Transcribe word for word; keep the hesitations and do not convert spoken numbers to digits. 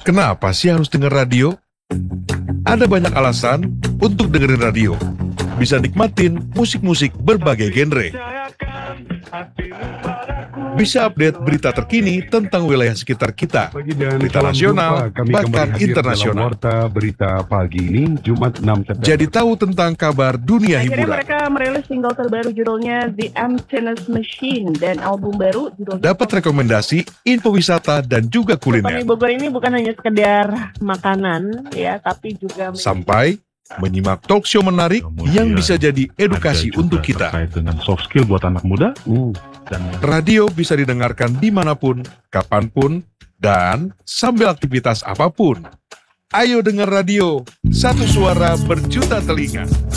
Kenapa sih harus denger radio? Ada banyak alasan untuk dengerin radio. Bisa nikmatin musik-musik berbagai genre. Bisa update berita terkini tentang wilayah sekitar kita, berita nasional, bahkan internasional. Warta berita pagi ini, Jumat enam September. Jadi tahu tentang kabar dunia Akhirnya hiburan. mereka merilis single terbaru judulnya The Emptiness Machine dan album baru judulnya Dapat rekomendasi, info wisata, dan juga Kami kuliner. Bogor ini bukan hanya sekedar makanan ya, tapi juga Sampai menyimak talk show menarik yang bisa jadi edukasi untuk kita. Terkait dengan soft skill buat anak muda. Hmm. Dan Radio bisa didengarkan dimanapun, kapanpun, dan sambil aktivitas apapun. Ayo dengar radio, satu suara berjuta telinga.